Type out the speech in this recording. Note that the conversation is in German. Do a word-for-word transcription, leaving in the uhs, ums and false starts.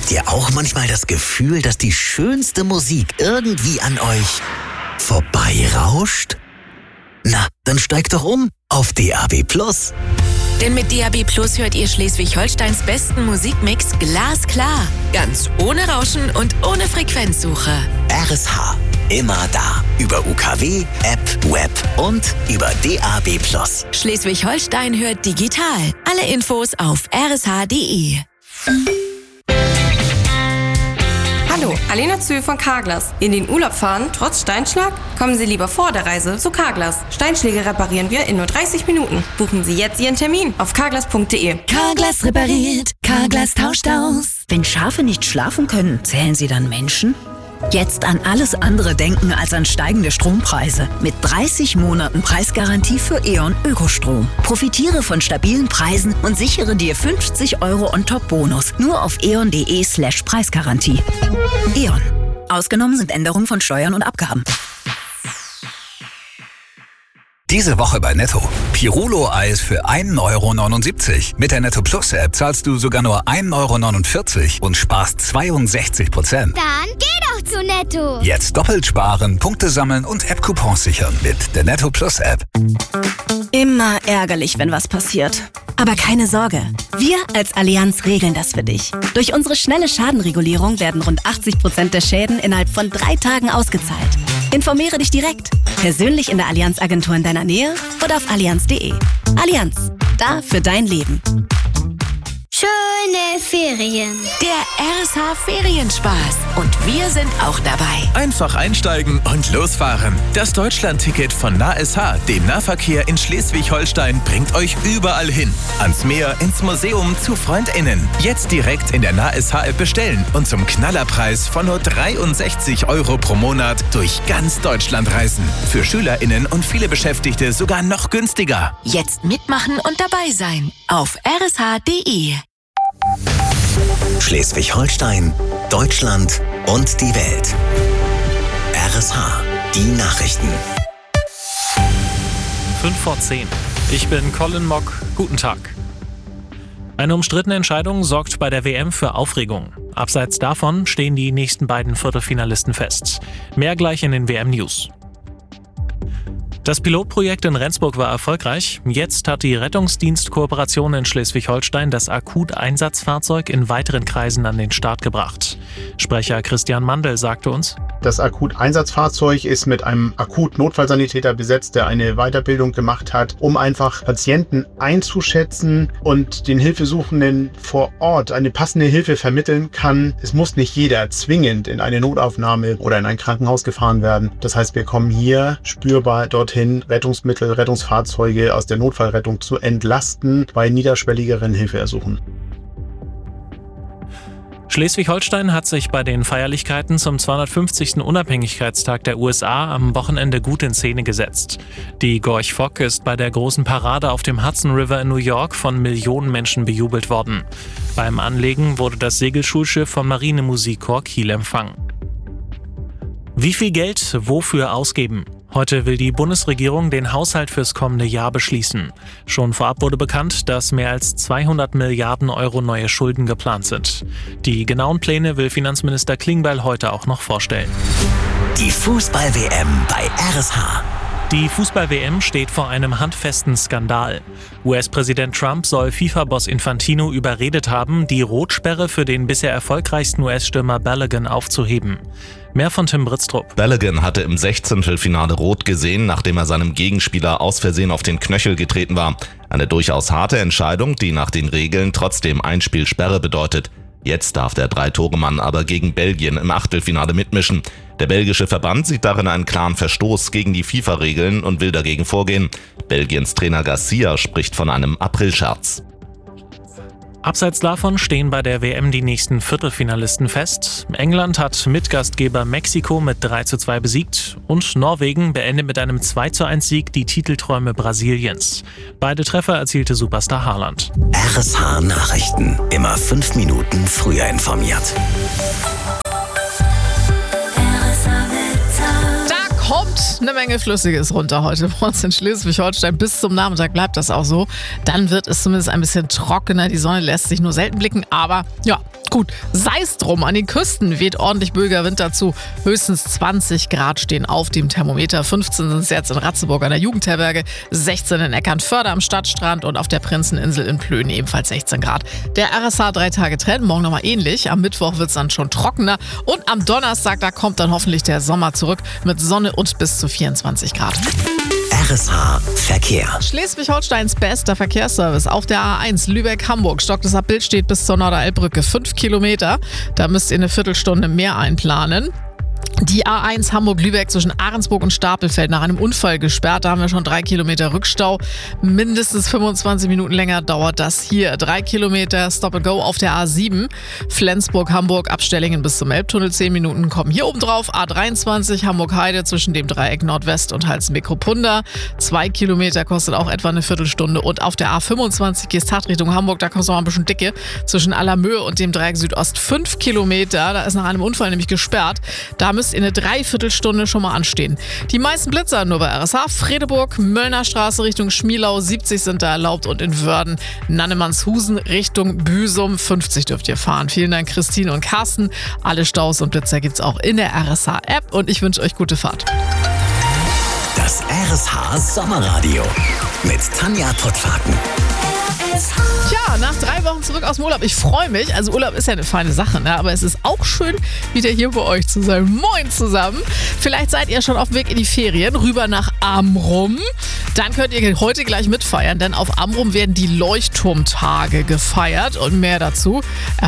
Habt ihr auch manchmal das Gefühl, dass die schönste Musik irgendwie an euch vorbeirauscht? Na, dann steigt doch um auf D A B Plus. Denn mit D A B Plus hört ihr Schleswig-Holsteins besten Musikmix glasklar. Ganz ohne Rauschen und ohne Frequenzsuche. R S H. Immer da. Über U K W, App, Web und über D A B Plus. Schleswig-Holstein hört digital. Alle Infos auf r s h punkt d e. Hallo, Alena Zühl von Carglass. In den Urlaub fahren, trotz Steinschlag? Kommen Sie lieber vor der Reise zu Carglass. Steinschläge reparieren wir in nur dreißig Minuten. Buchen Sie jetzt Ihren Termin auf carglass punkt d e. Carglass repariert, Carglass tauscht aus. Wenn Schafe nicht schlafen können, zählen sie dann Menschen? Jetzt an alles andere denken als an steigende Strompreise. Mit dreißig Monaten Preisgarantie für E.ON Ökostrom. Profitiere von stabilen Preisen und sichere dir fünfzig Euro On-Top-Bonus. Nur auf eon punkt de slash Preisgarantie. E.ON. Ausgenommen sind Änderungen von Steuern und Abgaben. Diese Woche bei Netto. Pirulo-Eis für ein Euro neunundsiebzig. Mit der Netto Plus App zahlst du sogar nur ein Euro neunundvierzig und sparst zweiundsechzig Prozent. Dann geh doch zu Netto. Jetzt doppelt sparen, Punkte sammeln und App-Coupons sichern mit der Netto Plus App. Immer ärgerlich, wenn was passiert. Aber keine Sorge, wir als Allianz regeln das für dich. Durch unsere schnelle Schadenregulierung werden rund achtzig Prozent der Schäden innerhalb von drei Tagen ausgezahlt. Informiere dich direkt, persönlich in der Allianz-Agentur in deiner Nähe oder auf allianz punkt de. Allianz, da für dein Leben. Schöne Ferien. Der R S H Ferienspaß. Und wir sind auch dabei. Einfach einsteigen und losfahren. Das Deutschland-Ticket von NahSH, dem Nahverkehr in Schleswig-Holstein, bringt euch überall hin. Ans Meer, ins Museum, zu FreundInnen. Jetzt direkt in der NahSH-App bestellen und zum Knallerpreis von nur dreiundsechzig Euro pro Monat durch ganz Deutschland reisen. Für SchülerInnen und viele Beschäftigte sogar noch günstiger. Jetzt mitmachen und dabei sein. Auf r s h punkt d e. Schleswig-Holstein, Deutschland und die Welt. R S H, die Nachrichten. fünf vor zehn. Ich bin Colin Mock. Guten Tag. Eine umstrittene Entscheidung sorgt bei der W M für Aufregung. Abseits davon stehen die nächsten beiden Viertelfinalisten fest. Mehr gleich in den W M-News. Das Pilotprojekt in Rendsburg war erfolgreich. Jetzt hat die Rettungsdienstkooperation in Schleswig-Holstein das Akut-Einsatzfahrzeug in weiteren Kreisen an den Start gebracht. Sprecher Christian Mandl sagte uns: Das Akut-Einsatzfahrzeug ist mit einem Akut-Notfallsanitäter besetzt, der eine Weiterbildung gemacht hat, um einfach Patienten einzuschätzen und den Hilfesuchenden vor Ort eine passende Hilfe vermitteln kann. Es muss nicht jeder zwingend in eine Notaufnahme oder in ein Krankenhaus gefahren werden. Das heißt, wir kommen hier spürbar dorthin, Rettungsmittel, Rettungsfahrzeuge aus der Notfallrettung zu entlasten bei niederschwelligeren Hilfeersuchen. Schleswig-Holstein hat sich bei den Feierlichkeiten zum zweihundertfünfzigsten Unabhängigkeitstag der U S A am Wochenende gut in Szene gesetzt. Die Gorch Fock ist bei der großen Parade auf dem Hudson River in New York von Millionen Menschen bejubelt worden. Beim Anlegen wurde das Segelschulschiff vom Marinemusikkorps Kiel empfangen. Wie viel Geld wofür ausgeben? Heute will die Bundesregierung den Haushalt fürs kommende Jahr beschließen. Schon vorab wurde bekannt, dass mehr als zweihundert Milliarden Euro neue Schulden geplant sind. Die genauen Pläne will Finanzminister Klingbeil heute auch noch vorstellen. Die Fußball-W M bei R S H. Die Fußball-W M steht vor einem handfesten Skandal. U S-Präsident Trump soll FIFA-Boss Infantino überredet haben, die Rotsperre für den bisher erfolgreichsten U S-Stürmer Balogun aufzuheben. Mehr von Tim Britztrup. Balogun hatte im Sechzehntelfinale rot gesehen, nachdem er seinem Gegenspieler aus Versehen auf den Knöchel getreten war. Eine durchaus harte Entscheidung, die nach den Regeln trotzdem Einspielsperre bedeutet. Jetzt darf der Drei-Tore-Mann aber gegen Belgien im Achtelfinale mitmischen. Der belgische Verband sieht darin einen klaren Verstoß gegen die FIFA-Regeln und will dagegen vorgehen. Belgiens Trainer Garcia spricht von einem Aprilscherz. Abseits davon stehen bei der W M die nächsten Viertelfinalisten fest. England hat Mitgastgeber Mexiko mit drei zu zwei besiegt und Norwegen beendet mit einem zwei zu eins Sieg die Titelträume Brasiliens. Beide Treffer erzielte Superstar Haaland. R S H Nachrichten. Immer fünf Minuten früher informiert. Da kommt kommt eine Menge Flüssiges runter heute bei uns in Schleswig-Holstein. Bis zum Nachmittag bleibt das auch so. Dann wird es zumindest ein bisschen trockener. Die Sonne lässt sich nur selten blicken, aber ja, gut, sei es drum. An den Küsten weht ordentlich böiger Wind dazu. Höchstens zwanzig Grad stehen auf dem Thermometer. fünfzehn sind es jetzt in Ratzeburg an der Jugendherberge, sechzehn in Eckernförde am Stadtstrand und auf der Prinzeninsel in Plön ebenfalls sechzehn Grad. Der R S H drei Tage Trend, morgen nochmal ähnlich. Am Mittwoch wird es dann schon trockener und am Donnerstag, da kommt dann hoffentlich der Sommer zurück mit Sonne und bis zu vierundzwanzig Grad. R S H Verkehr. Schleswig-Holsteins bester Verkehrsservice auf der A eins Lübeck-Hamburg. Stock des Abbild steht bis zur Norderelbbrücke fünf Kilometer. Da müsst ihr eine Viertelstunde mehr einplanen. Die A eins Hamburg-Lübeck zwischen Ahrensburg und Stapelfeld nach einem Unfall gesperrt. Da haben wir schon drei Kilometer Rückstau. Mindestens fünfundzwanzig Minuten länger dauert das hier. Drei Kilometer Stop-and-Go auf der A sieben. Flensburg-Hamburg ab Stellingen bis zum Elbtunnel. Zehn Minuten kommen hier oben drauf. A dreiundzwanzig Hamburg-Heide zwischen dem Dreieck Nordwest und Halstenbeck-Ruppunda. Zwei Kilometer kostet auch etwa eine Viertelstunde. Und auf der A fünfundzwanzig Geesthacht Richtung Hamburg. Da kommst du noch ein bisschen dicke. Zwischen Allermöhe und dem Dreieck Südost. Fünf Kilometer. Da ist nach einem Unfall nämlich gesperrt. Da müsst ihr eine Dreiviertelstunde schon mal anstehen. Die meisten Blitzer nur bei R S H. Fredeburg, Möllner Straße Richtung Schmielau, siebzig sind da erlaubt und in Wörden, Nannemannshusen Richtung Büsum, fünfzig dürft ihr fahren. Vielen Dank Christine und Carsten. Alle Staus und Blitzer gibt's auch in der R S H-App und ich wünsche euch gute Fahrt. Das R S H Sommerradio mit Tanja Pottwagen. Tja, nach drei Wochen zurück aus dem Urlaub. Ich freue mich. Also Urlaub ist ja eine feine Sache, ne? Aber es ist auch schön, wieder hier bei euch zu sein. Moin zusammen. Vielleicht seid ihr schon auf dem Weg in die Ferien, rüber nach Amrum. Dann könnt ihr heute gleich mitfeiern, denn auf Amrum werden die Leuchtturmtage gefeiert und mehr dazu